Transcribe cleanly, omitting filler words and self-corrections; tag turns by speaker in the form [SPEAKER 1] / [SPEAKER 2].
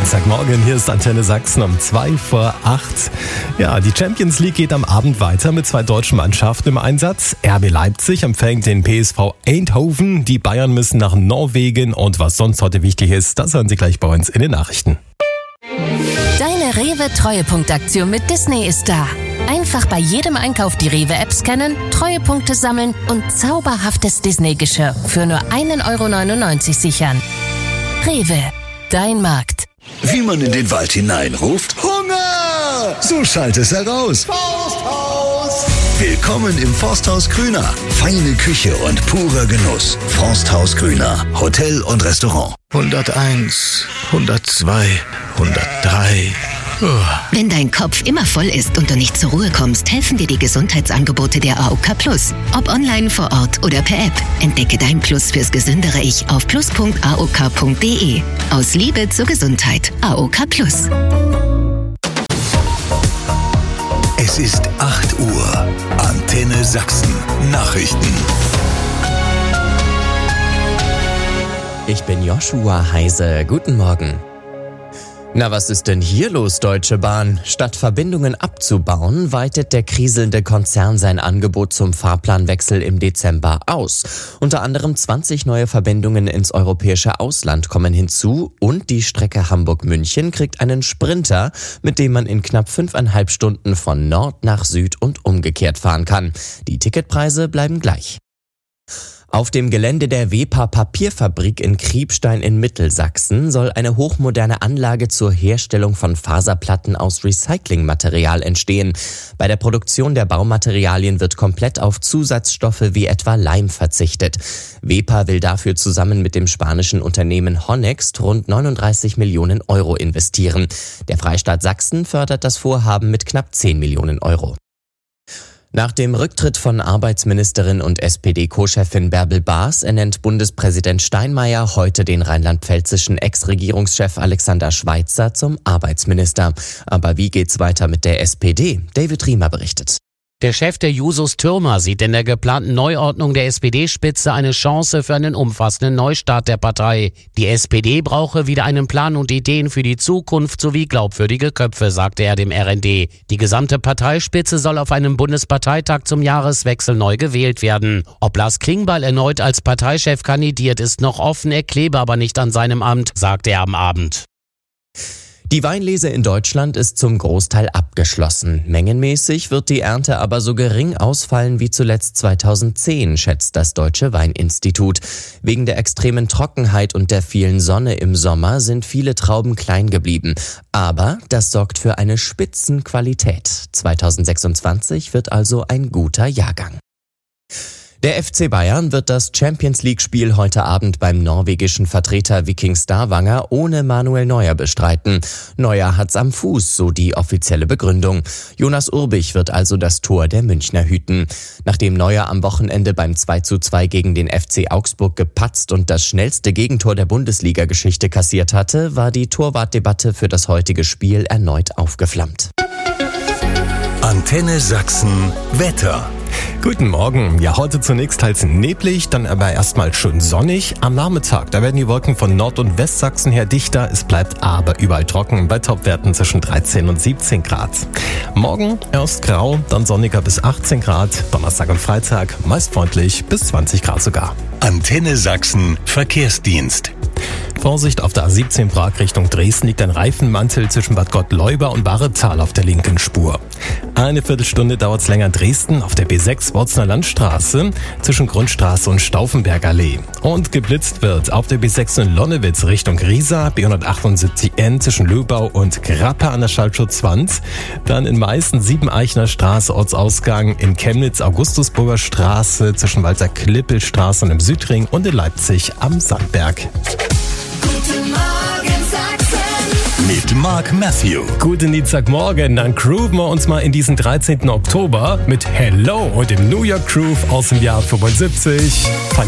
[SPEAKER 1] Dienstagmorgen, hier ist Antenne Sachsen um 7:02. Ja, die Champions League geht am Abend weiter mit 2 deutschen Mannschaften im Einsatz. RB Leipzig empfängt den PSV Eindhoven, die Bayern müssen nach Norwegen und was sonst heute wichtig ist, das hören Sie gleich bei uns in den Nachrichten.
[SPEAKER 2] Deine Rewe-Treuepunktaktion mit Disney ist da. Einfach bei jedem Einkauf die Rewe-App scannen, Treuepunkte sammeln und zauberhaftes Disney-Geschirr für nur 1,99 € sichern. Rewe, dein Markt.
[SPEAKER 3] Wie man in den Wald hineinruft: Hunger! So schallt es heraus. Forsthaus! Willkommen im Forsthaus Grüner. Feine Küche und purer Genuss. Forsthaus Grüner. Hotel und Restaurant.
[SPEAKER 4] 101, 102, 103.
[SPEAKER 5] Wenn dein Kopf immer voll ist und du nicht zur Ruhe kommst, helfen dir die Gesundheitsangebote der AOK Plus. Ob online, vor Ort oder per App. Entdecke dein Plus fürs gesündere Ich auf plus.aok.de. Aus Liebe zur Gesundheit. AOK Plus.
[SPEAKER 3] Es ist 8 Uhr. Antenne Sachsen. Nachrichten.
[SPEAKER 6] Ich bin Joshua Heise. Guten Morgen. Na, was ist denn hier los, Deutsche Bahn? Statt Verbindungen abzubauen, weitet der kriselnde Konzern sein Angebot zum Fahrplanwechsel im Dezember aus. Unter anderem 20 neue Verbindungen ins europäische Ausland kommen hinzu und die Strecke Hamburg-München kriegt einen Sprinter, mit dem man in knapp 5,5 Stunden von Nord nach Süd und umgekehrt fahren kann. Die Ticketpreise bleiben gleich. Auf dem Gelände der Wepa Papierfabrik in Kriebstein in Mittelsachsen soll eine hochmoderne Anlage zur Herstellung von Faserplatten aus Recyclingmaterial entstehen. Bei der Produktion der Baumaterialien wird komplett auf Zusatzstoffe wie etwa Leim verzichtet. Wepa will dafür zusammen mit dem spanischen Unternehmen Honext rund 39 Millionen € investieren. Der Freistaat Sachsen fördert das Vorhaben mit knapp 10 Millionen €. Nach dem Rücktritt von Arbeitsministerin und SPD-Co-Chefin Bärbel Baas ernennt Bundespräsident Steinmeier heute den rheinland-pfälzischen Ex-Regierungschef Alexander Schweitzer zum Arbeitsminister. Aber wie geht's weiter mit der SPD? David Riemer berichtet.
[SPEAKER 7] Der Chef der Jusos Thürmer sieht in der geplanten Neuordnung der SPD-Spitze eine Chance für einen umfassenden Neustart der Partei. Die SPD brauche wieder einen Plan und Ideen für die Zukunft sowie glaubwürdige Köpfe, sagte er dem RND. Die gesamte Parteispitze soll auf einem Bundesparteitag zum Jahreswechsel neu gewählt werden. Ob Lars Klingbeil erneut als Parteichef kandidiert, ist noch offen, er klebe aber nicht an seinem Amt, sagte er am Abend.
[SPEAKER 6] Die Weinlese in Deutschland ist zum Großteil abgeschlossen. Mengenmäßig wird die Ernte aber so gering ausfallen wie zuletzt 2010, schätzt das Deutsche Weininstitut. Wegen der extremen Trockenheit und der vielen Sonne im Sommer sind viele Trauben klein geblieben. Aber das sorgt für eine Spitzenqualität. 2026 wird also ein guter Jahrgang. Der FC Bayern wird das Champions-League-Spiel heute Abend beim norwegischen Vertreter Viking Stavanger ohne Manuel Neuer bestreiten. Neuer hat's am Fuß, so die offizielle Begründung. Jonas Urbich wird also das Tor der Münchner hüten. Nachdem Neuer am Wochenende beim 2:2 gegen den FC Augsburg gepatzt und das schnellste Gegentor der Bundesliga-Geschichte kassiert hatte, war die Torwartdebatte für das heutige Spiel erneut aufgeflammt.
[SPEAKER 3] Antenne Sachsen Wetter.
[SPEAKER 1] Guten Morgen. Ja, heute zunächst teils neblig, dann aber erstmal schön sonnig. Am Nachmittag, da werden die Wolken von Nord- und Westsachsen her dichter. Es bleibt aber überall trocken bei Topwerten zwischen 13 und 17 Grad. Morgen erst grau, dann sonniger bis 18 Grad. Donnerstag und Freitag meist freundlich bis 20 Grad sogar.
[SPEAKER 3] Antenne Sachsen Verkehrsdienst.
[SPEAKER 1] Vorsicht, auf der A17 Prag Richtung Dresden liegt ein Reifenmantel zwischen Bad Gottleuba und Barretal auf der linken Spur. Eine Viertelstunde dauert es länger in Dresden auf der B6 Worzener Landstraße zwischen Grundstraße und Stauffenbergallee. Und geblitzt wird auf der B6 in Lonnewitz Richtung Riesa, B178N zwischen Löbau und Grappe an der Schallschutzwand. Dann in Meißen Siebeneichner Straße Ortsausgang, in Chemnitz Augustusburger Straße zwischen Walter-Klippel-Straße und im Südring und in Leipzig am Sandberg.
[SPEAKER 8] Guten Morgen Sachsen.
[SPEAKER 3] Mit Mark Matthew.
[SPEAKER 1] Guten Dienstagmorgen, dann grooven wir uns mal in diesen 13. Oktober mit Hello und dem New York Groove aus dem Jahr 75.